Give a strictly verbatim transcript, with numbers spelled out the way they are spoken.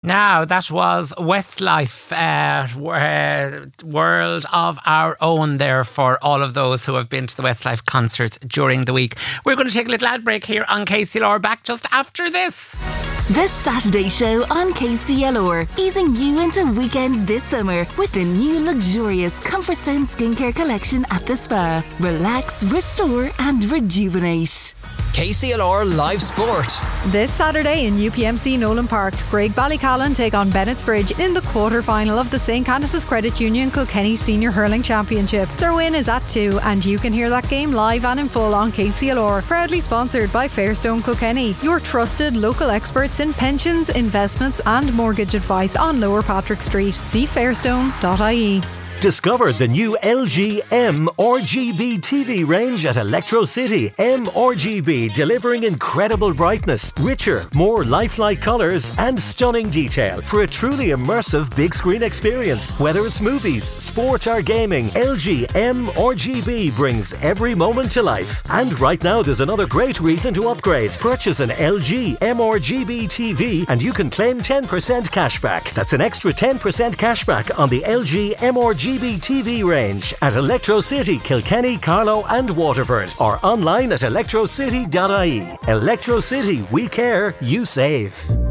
Now, that was Westlife, uh, uh, World of Our Own there for all of those who have been to the Westlife concerts during the week. We're going to take a little ad break here on K C L R, back just after this. The Saturday Show on K C L R, easing you into weekends this summer with the new luxurious Comfort Zone skincare collection at the spa. Relax, restore and rejuvenate. K C L R Live Sport. This Saturday in U P M C Nolan Park, Greig Ballycallan take on Bennett's Bridge in the quarter-final of the Saint Canice's Credit Union Kilkenny Senior Hurling Championship. Their win is at two, and you can hear that game live and in full on K C L R. Proudly sponsored by Fairstone Kilkenny, your trusted local experts in pensions, investments and mortgage advice on Lower Patrick Street. See fairstone dot I E. Discover the new L G M R G B T V range at Electro City. M R G B delivering incredible brightness, richer, more lifelike colours and stunning detail for a truly immersive big screen experience. Whether it's movies, sport or gaming, L G M R G B brings every moment to life. And right now there's another great reason to upgrade. Purchase an L G M R G B T V and you can claim ten percent cashback. That's an extra ten percent cashback on the L G M R G B T V range at Electro City, Kilkenny, Carlow and Waterford, or online at electro city dot I E. Electro City, we care, you save.